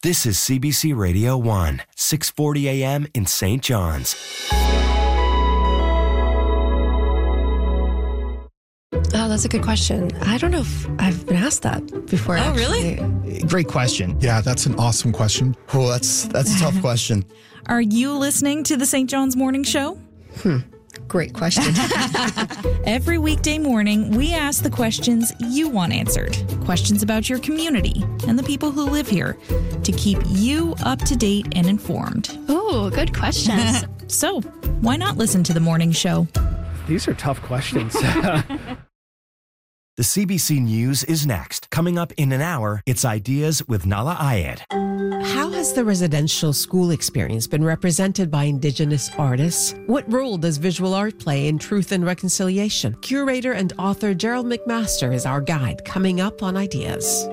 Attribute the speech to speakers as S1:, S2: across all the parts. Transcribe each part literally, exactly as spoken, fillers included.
S1: This is C B C Radio one, six forty a.m. in Saint John's.
S2: Oh, that's a good question. I don't know if I've been asked that before.
S3: Oh,
S2: actually.
S3: really?
S4: Great question.
S5: Yeah, that's an awesome question.
S4: Oh, that's that's a tough question.
S3: Are you listening to the Saint John's Morning Show?
S2: Hmm. Great question.
S3: Every weekday morning, we ask the questions you want answered. Questions about your community and the people who live here to keep you up to date and informed.
S6: Oh, good questions.
S3: So, why not listen to the morning show?
S7: These are tough questions.
S1: The C B C News is next. Coming up in an hour, it's Ideas with Nala Ayed.
S8: How has the residential school experience been represented by Indigenous artists? What role does visual art play in truth and reconciliation? Curator and author Gerald McMaster is our guide, coming up on Ideas.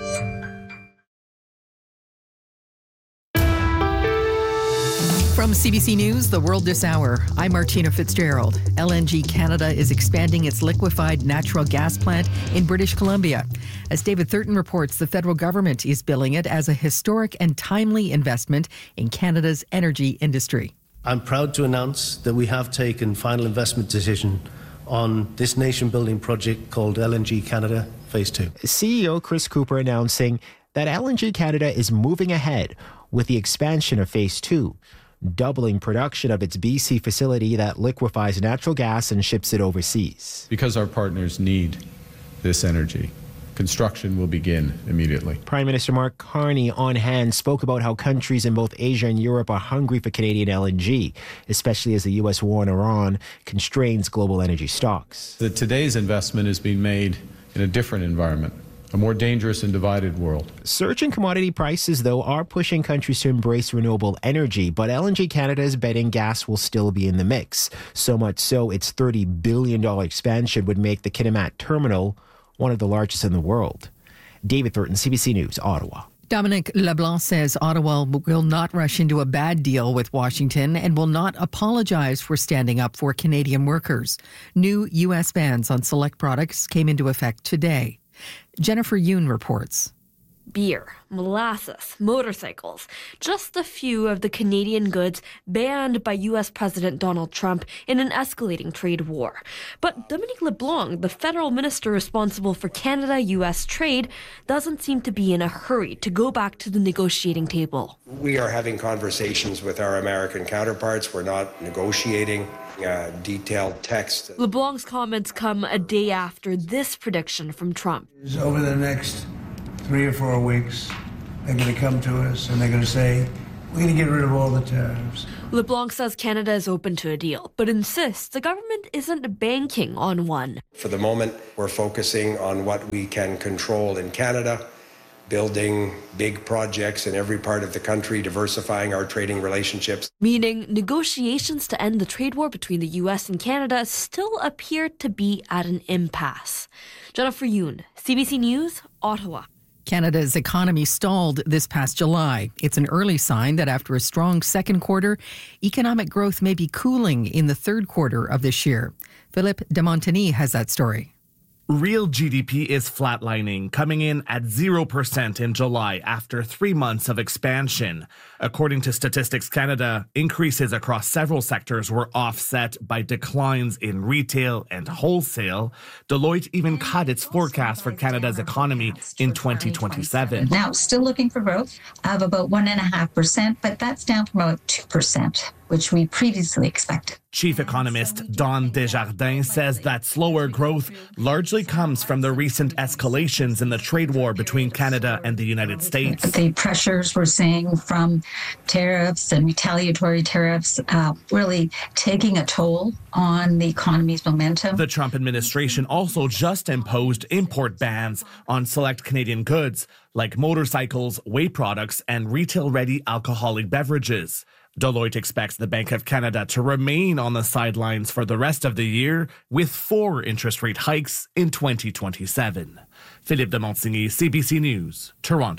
S9: From C B C News, The World This Hour, I'm Martina Fitzgerald. L N G Canada is expanding its liquefied natural gas plant in British Columbia. As David Thurton reports, the federal government is billing it as a historic and timely investment in Canada's energy industry.
S10: I'm proud to announce that we have taken final investment decision on this nation-building project called L N G Canada Phase two.
S11: C E O Chris Cooper announcing that L N G Canada is moving ahead with the expansion of Phase two, doubling production of its B C facility that liquefies natural gas and ships it overseas.
S12: Because our partners need this energy, construction will begin immediately.
S11: Prime Minister Mark Carney on hand spoke about how countries in both Asia and Europe are hungry for Canadian L N G, especially as the U S war in Iran constrains global energy stocks.
S12: That today's investment is being made in a different environment, a more dangerous and divided world.
S11: Surging commodity prices, though, are pushing countries to embrace renewable energy, but L N G Canada is betting gas will still be in the mix. So much so, its thirty billion dollars expansion would make the Kitimat terminal one of the largest in the world. David Thurton, C B C News, Ottawa.
S9: Dominic LeBlanc says Ottawa will not rush into a bad deal with Washington and will not apologize for standing up for Canadian workers. New U S bans on select products came into effect today. Jennifer Yoon reports.
S13: Beer, molasses, motorcycles, just a few of the Canadian goods banned by U S President Donald Trump in an escalating trade war. But Dominic LeBlanc, the federal minister responsible for Canada-U S trade, doesn't seem to be in a hurry to go back to the negotiating table.
S14: We are having conversations with our American counterparts. We're not negotiating a detailed text.
S13: LeBlanc's comments come a day after this prediction from Trump.
S15: Over the next three or four weeks, they're going to come to us and they're going to say, we're going to get rid of all the tariffs.
S13: LeBlanc says Canada is open to a deal, but insists the government isn't banking on one.
S14: For the moment, we're focusing on what we can control in Canada, building big projects in every part of the country, diversifying our trading relationships.
S13: Meaning negotiations to end the trade war between the U S and Canada still appear to be at an impasse. Jennifer Yoon, C B C News, Ottawa.
S9: Canada's economy stalled this past July. It's an early sign that after a strong second quarter, economic growth may be cooling in the third quarter of this year. Philippe de Montagny has that story.
S16: Real G D P is flatlining, coming in at zero percent in July after three months of expansion. According to Statistics Canada, increases across several sectors were offset by declines in retail and wholesale. Deloitte even cut its forecast for Canada's economy in twenty twenty-seven.
S17: Now, still looking for growth of about one point five percent, but that's down from about two percent, which we previously expected.
S16: Chief economist Don Desjardins says that slower growth largely comes from the recent escalations in the trade war between Canada and the United States.
S17: The pressures we're seeing from tariffs and retaliatory tariffs uh, really taking a toll on the economy's momentum.
S16: The Trump administration also just imposed import bans on select Canadian goods like motorcycles, whey products, and retail-ready alcoholic beverages. Deloitte expects the Bank of Canada to remain on the sidelines for the rest of the year with four interest rate hikes in twenty twenty-seven. Philippe de Montigny, C B C News, Toronto.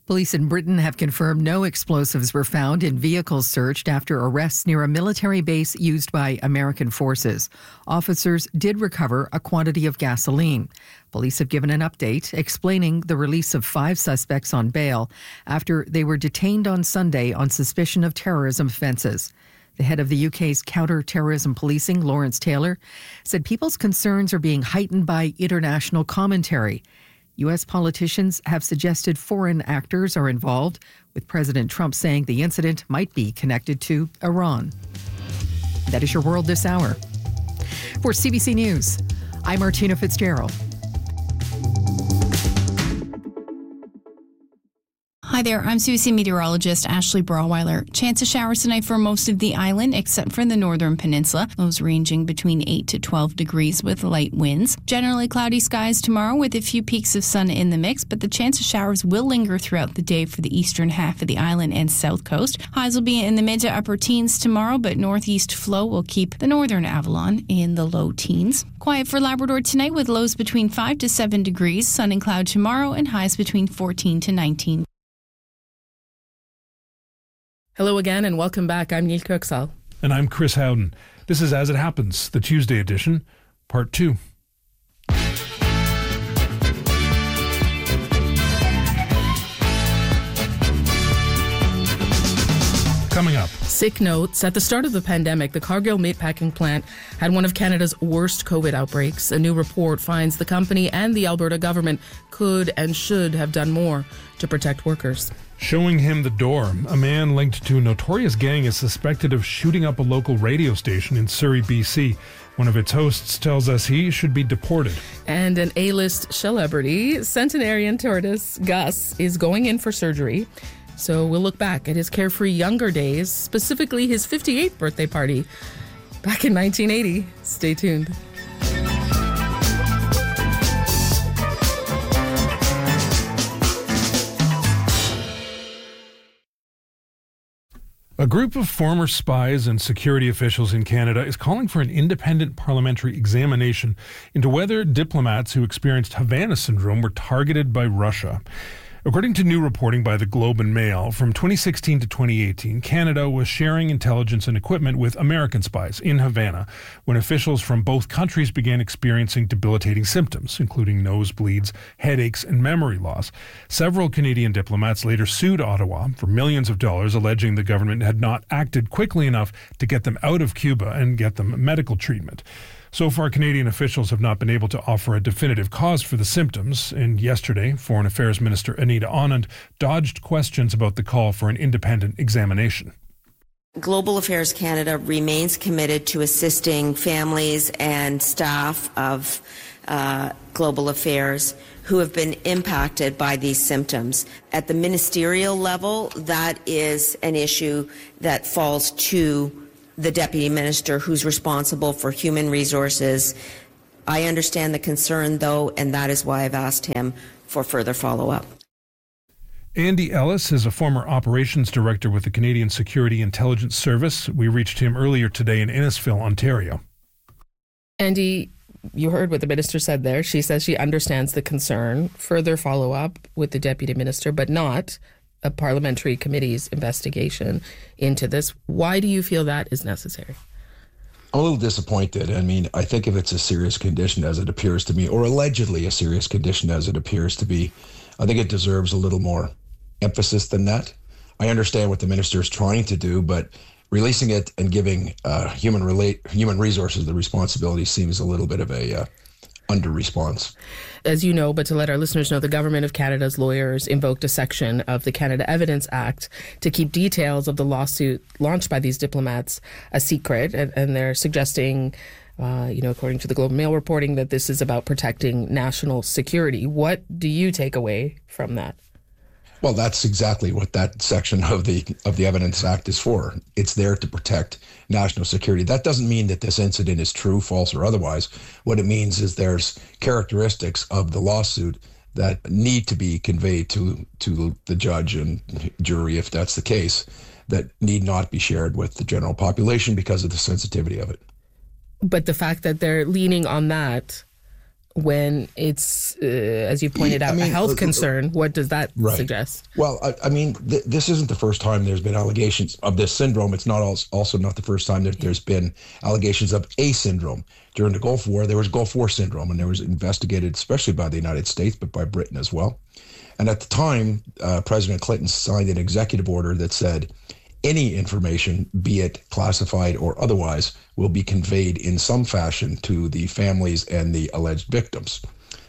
S9: Police in Britain have confirmed no explosives were found in vehicles searched after arrests near a military base used by American forces. Officers did recover a quantity of gasoline. Police have given an update explaining the release of five suspects on bail after they were detained on Sunday on suspicion of terrorism offences. The head of the U K's counter-terrorism policing, Lawrence Taylor, said people's concerns are being heightened by international commentary. U S politicians have suggested foreign actors are involved, with President Trump saying the incident might be connected to Iran. That is your world this hour. For C B C News, I'm Martina Fitzgerald.
S5: Hi there, I'm C B C meteorologist Ashley Brawweiler. Chance of showers tonight for most of the island, except for the northern peninsula. Those ranging between eight to twelve degrees with light winds. Generally cloudy skies tomorrow with a few peaks of sun in the mix, but the chance of showers will linger throughout the day for the eastern half of the island and south coast. Highs will be in the mid to upper teens tomorrow, but northeast flow will keep the northern Avalon in the low teens. Quiet for Labrador tonight with lows between five to seven degrees, sun and cloud tomorrow, and highs between fourteen to nineteen.
S6: Hello again and welcome back. I'm Neil Kirksall.
S18: And I'm Chris Howden. This is As It Happens, the Tuesday edition, part two. Coming up.
S6: Sick notes. At the start of the pandemic, the Cargill meatpacking plant had one of Canada's worst COVID outbreaks. A new report finds the company and the Alberta government could and should have done more to protect workers.
S18: Showing him the door, a man linked to a notorious gang is suspected of shooting up a local radio station in Surrey, B C. One of its hosts tells us he should be deported.
S6: And an A-list celebrity, centenarian tortoise Gus, is going in for surgery. So we'll look back at his carefree younger days, specifically his fifty-eighth birthday party back in nineteen eighty. Stay tuned.
S18: A group of former spies and security officials in Canada is calling for an independent parliamentary examination into whether diplomats who experienced Havana syndrome were targeted by Russia. According to new reporting by the Globe and Mail, from twenty sixteen to twenty eighteen, Canada was sharing intelligence and equipment with American spies in Havana when officials from both countries began experiencing debilitating symptoms, including nosebleeds, headaches, and memory loss. Several Canadian diplomats later sued Ottawa for millions of dollars, alleging the government had not acted quickly enough to get them out of Cuba and get them medical treatment. So far, Canadian officials have not been able to offer a definitive cause for the symptoms, and yesterday, Foreign Affairs Minister Anita Anand dodged questions about the call for an independent examination.
S19: Global Affairs Canada remains committed to assisting families and staff of uh, Global Affairs who have been impacted by these symptoms. At the ministerial level, that is an issue that falls to the Deputy Minister who's responsible for human resources. I understand the concern, though, and that is why I've asked him for further follow-up.
S18: Andy Ellis is a former operations director with the Canadian Security Intelligence Service. We reached him earlier today in Innisfil, Ontario.
S6: Andy, you heard what the minister said there. She says she understands the concern. Further follow-up with the Deputy Minister, but not a parliamentary committee's investigation into this. Why do you feel that is necessary?
S20: I'm a little disappointed. I mean, I think if it's a serious condition as it appears to me, or allegedly a serious condition as it appears to be, I think it deserves a little more emphasis than that. I understand what the minister is trying to do, but releasing it and giving uh, human relate human resources the responsibility seems a little bit of a uh, under response.
S6: As you know, but to let our listeners know, the Government of Canada's lawyers invoked a section of the Canada Evidence Act to keep details of the lawsuit launched by these diplomats a secret, and, and they're suggesting, uh, you know, according to the Globe and Mail reporting, that this is about protecting national security. What do you take away from that?
S20: Well, that's exactly what that section of the of the Evidence Act is for. It's there to protect national security. That doesn't mean that this incident is true, false, or otherwise. What it means is there's characteristics of the lawsuit that need to be conveyed to to the judge and jury, if that's the case, that need not be shared with the general population because of the sensitivity of it.
S6: But the fact that they're leaning on that, when it's, uh, as you pointed out,
S20: I mean,
S6: a health
S20: uh,
S6: concern? What does that
S20: right.
S6: suggest?
S20: Well, I, I mean, th- this isn't the first time there's been allegations of this syndrome. It's not also, also not the first time that there's been allegations of a syndrome. During the Gulf War, there was Gulf War syndrome, and there was investigated, especially by the United States, but by Britain as well. And at the time, uh, President Clinton signed an executive order that said any information, be it classified or otherwise, will be conveyed in some fashion to the families and the alleged victims.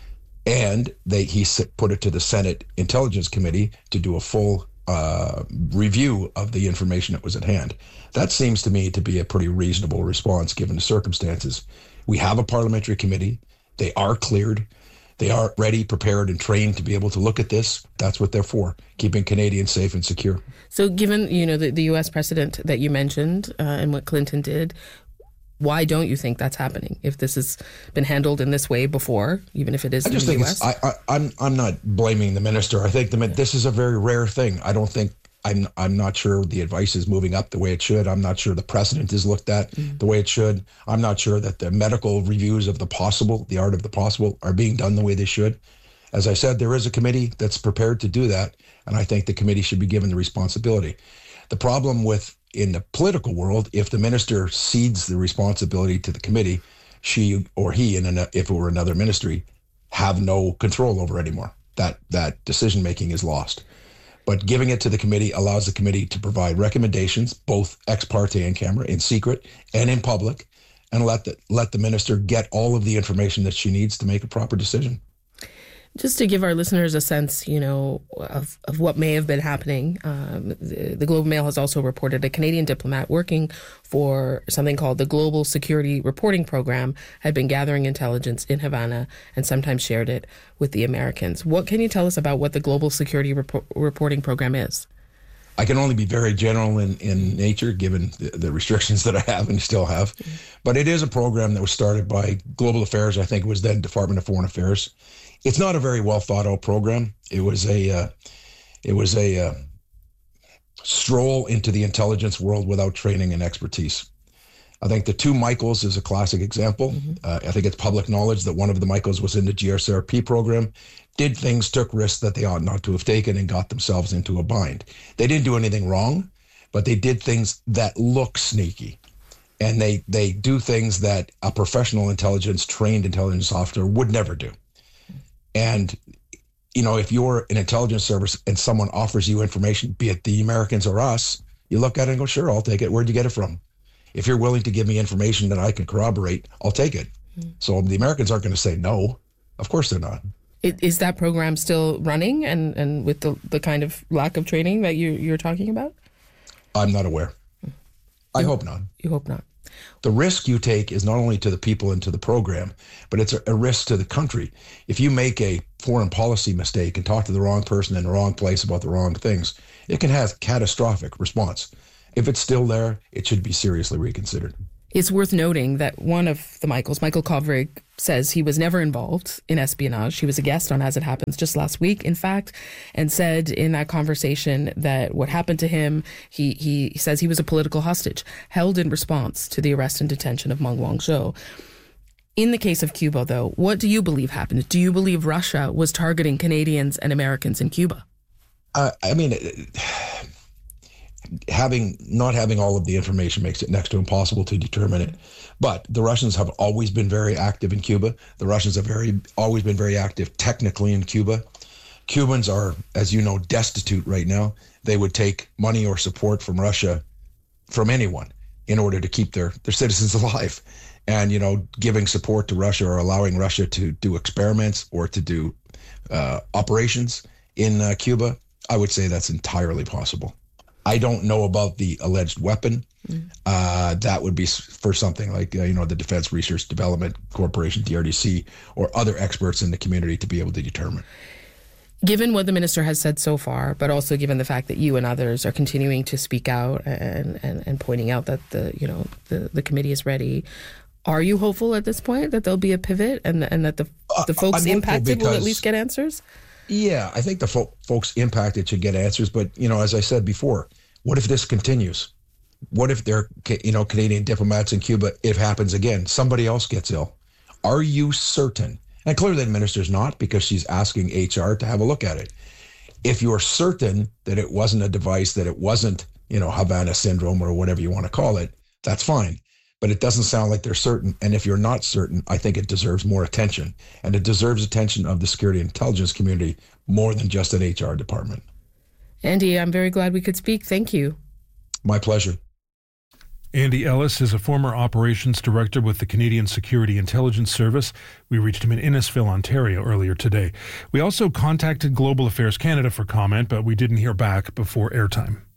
S20: And they he put it to the Senate Intelligence Committee to do a full uh, review of the information that was at hand. That seems to me to be a pretty reasonable response given the circumstances. We have a parliamentary committee. They are cleared. They are ready, prepared, and trained to be able to look at this. That's what they're for, keeping Canadians safe and secure.
S6: So given, you know, the, the U S precedent that you mentioned uh, and what Clinton did, why don't you think that's happening? If this has been handled in this way before, even if it is
S20: I just
S6: in the
S20: think
S6: U S?
S20: it's, I, I, I'm I'm not blaming the minister. I think the, yeah. this is a very rare thing. I don't think I'm I'm not sure the advice is moving up the way it should. I'm not sure the precedent is looked at mm. the way it should. I'm not sure that the medical reviews of the possible, the art of the possible, are being done the way they should. As I said, there is a committee that's prepared to do that, and I think the committee should be given the responsibility. The problem with in the political world, if the minister cedes the responsibility to the committee, she or he, and if it were another ministry, have no control over it anymore. That that decision making is lost. But giving it to the committee allows the committee to provide recommendations, both ex parte and camera, in secret and in public, and let the let the minister get all of the information that she needs to make a proper decision.
S6: Just to give our listeners a sense, you know, of, of what may have been happening, um, the, the Globe and Mail has also reported a Canadian diplomat working for something called the Global Security Reporting Program had been gathering intelligence in Havana and sometimes shared it with the Americans. What can you tell us about what the Global Security Rep- Reporting Program is?
S20: I can only be very general in, in nature, given the, the restrictions that I have and still have. Mm-hmm. But it is a program that was started by Global Affairs, I think it was then Department of Foreign Affairs. It's not a very well thought out program. It was a, uh, it was a uh, stroll into the intelligence world without training and expertise. I think the two Michaels is a classic example. Mm-hmm. Uh, I think it's public knowledge that one of the Michaels was in the G S R P program, did things, took risks that they ought not to have taken, and got themselves into a bind. They didn't do anything wrong, but they did things that look sneaky. And they, they do things that a professional intelligence, trained intelligence officer would never do. And, you know, if you're an intelligence service and someone offers you information, be it the Americans or us, you look at it and go, sure, I'll take it. Where'd you get it from? If you're willing to give me information that I can corroborate, I'll take it. Mm. So the Americans aren't going to say no. Of course they're not.
S6: Is that program still running and, and with the, the kind of lack of training that you, you're talking about?
S20: I'm not aware. Mm. I
S6: you,
S20: hope not.
S6: You hope not.
S20: The risk you take is not only to the people and to the program, but it's a, a risk to the country. If you make a foreign policy mistake and talk to the wrong person in the wrong place about the wrong things, it can have catastrophic response. If it's still there, it should be seriously reconsidered.
S6: It's worth noting that one of the Michaels, Michael Kovrig, says he was never involved in espionage. He was a guest on As It Happens just last week, in fact, and said in that conversation that what happened to him, he, he says he was a political hostage, held in response to the arrest and detention of Meng Wanzhou. In the case of Cuba, though, what do you believe happened? Do you believe Russia was targeting Canadians and Americans in Cuba?
S20: Uh, I mean... It, Having not having all of the information makes it next to impossible to determine it. But the Russians have always been very active in Cuba. The Russians have very always been very active technically in Cuba. Cubans are, as you know, destitute right now. They would take money or support from Russia, from anyone, in order to keep their, their citizens alive. And, you know, giving support to Russia or allowing Russia to do experiments or to do uh, operations in uh, Cuba, I would say that's entirely possible. I don't know about the alleged weapon. Mm. Uh, that would be for something like, uh, you know, the Defense Research Development Corporation, D R D C, or other experts in the community to be able to determine.
S6: Given what the minister has said so far, but also given the fact that you and others are continuing to speak out and, and, and pointing out that the, you know, the, the committee is ready, are you hopeful at this point that there'll be a pivot and, and that the, the folks uh, impacted because, will at least get answers?
S20: Yeah, I think the fo- folks impacted should get answers. But, you know, as I said before, what if this continues? What if there, you know, Canadian diplomats in Cuba, it happens again, somebody else gets ill? Are you certain And clearly the minister's not, because she's asking H R to have a look at it. If you're certain that it wasn't a device, that it wasn't, you know, Havana syndrome or whatever you want to call it, that's fine. But it doesn't sound like they're certain. And if you're not certain, I think it deserves more attention. And it deserves attention of the security and intelligence community more than just an H R department.
S6: Andy, I'm very glad we could speak. Thank you.
S20: My pleasure.
S18: Andy Ellis is a former operations director with the Canadian Security Intelligence Service. We reached him in Innisfil, Ontario earlier today. We also contacted Global Affairs Canada for comment, but we didn't hear back before airtime.